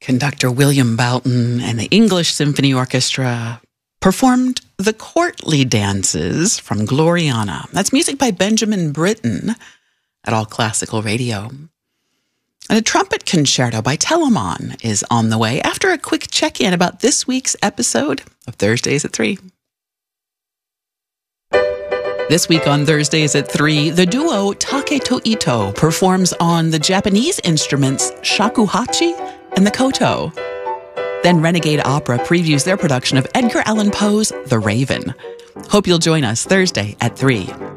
Conductor William Boughton and the English Symphony Orchestra performed the courtly dances from Gloriana. That's music by Benjamin Britten at All Classical Radio. And a trumpet concerto by Telemann is on the way after a quick check-in about this week's episode of Thursdays at 3. This week on Thursdays at 3, the duo Taketo Ito performs on the Japanese instruments shakuhachi and the koto. Then Renegade Opera previews their production of Edgar Allan Poe's The Raven. Hope you'll join us Thursday at 3.